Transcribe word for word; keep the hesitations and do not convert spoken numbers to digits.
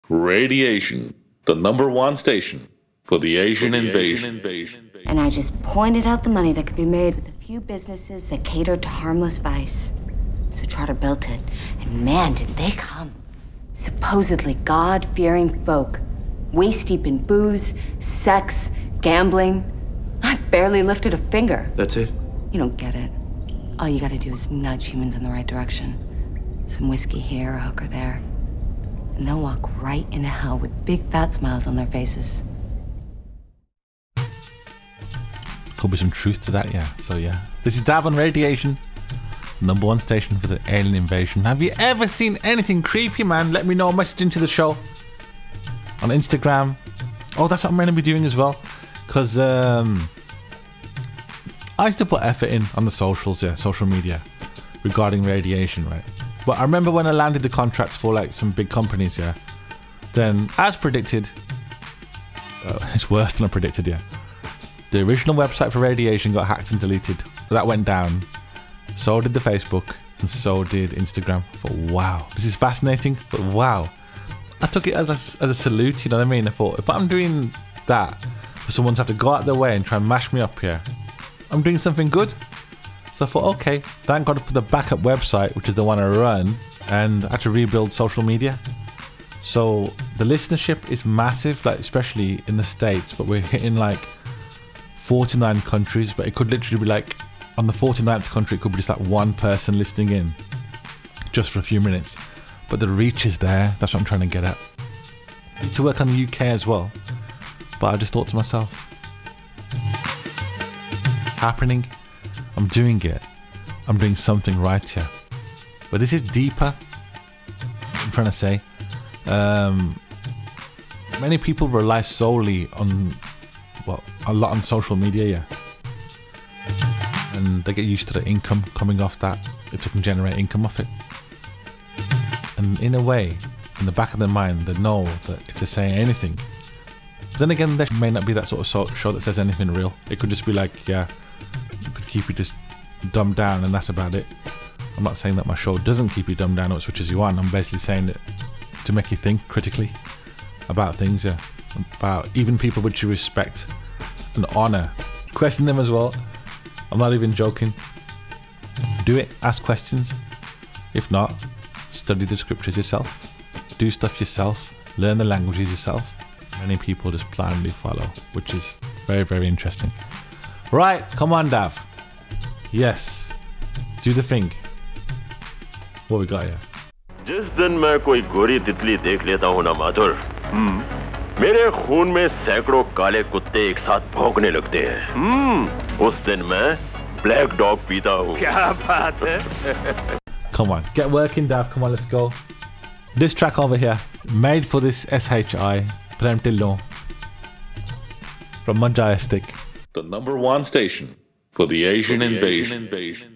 Radiation, the number one station for the Asian for the invasion. Asian invasion. And I just pointed out the money that could be made with a few businesses that catered to harmless vice. So Trotter built it, and man, did they come. Supposedly God-fearing folk, waist-deep in booze, sex, gambling. I barely lifted a finger. That's it? You don't get it. All you gotta do is nudge humans in the right direction. Some whiskey here, a hooker there. And they'll walk right into hell with big fat smiles on their faces. Could be some truth to that, yeah. So yeah. This is Dav on Radiation, number one station for the alien invasion. Have you ever seen anything creepy, man? Let me know, message into the show on Instagram. Oh, that's what I'm going to be doing as well. Because um, I used to put effort in on the socials, yeah, social media, regarding radiation, right? But I remember when I landed the contracts for like some big companies, yeah, then as predicted, uh, it's worse than I predicted, yeah. The original website for radiation got hacked and deleted. That went down. So did the Facebook, and so did Instagram. I thought, wow, this is fascinating, but wow. I took it as a, as a salute, you know what I mean? I thought, if I'm doing that, for someone to have to go out of their way and try and mash me up here, I'm doing something good. So I thought, okay, thank God for the backup website, which is the one I run, and I had to rebuild social media. So the listenership is massive, like especially in the States, but we're hitting like forty-nine countries, but it could literally be like, on the forty-ninth country, it could be just like one person listening in, just for a few minutes. But the reach is there, that's what I'm trying to get at. I need to work on the U K as well, but I just thought to myself, it's happening. I'm doing it. I'm doing something right here. But this is deeper. I'm trying to say. Um, many people rely solely on, well, a lot on social media, yeah. And they get used to the income coming off that, if they can generate income off it. And in a way, in the back of their mind, they know that if they're saying anything, but then again, there may not be that sort of show that says anything real. It could just be like, yeah, you could keep you just dumbed down and that's about it. I'm not saying that my show doesn't keep you dumbed down or it switches you on. I'm basically saying it to make you think critically about things, yeah. About even people which you respect and honour. Question them as well. I'm not even joking. Do it, ask questions. If not, study the scriptures yourself. Do stuff yourself. Learn the languages yourself. Many people just blindly follow, which is very, very interesting. Right, come on, Dav. Yes, do the thing. What we got here? जिस दिन मैं कोई गोरी तितली देख लेता हूँ ना माधुर, मेरे खून में सैकड़ों काले कुत्ते एक साथ भौंकने लगते हैं। उस दिन मैं ब्लैक डॉग पीता हूँ। क्या बात है? Come on, get working, Dav. Come on, let's go. This track over here, made for this S H I, Prem Tillon, from Majestic. The number one station for the Asian, for the Asian invasion. invasion.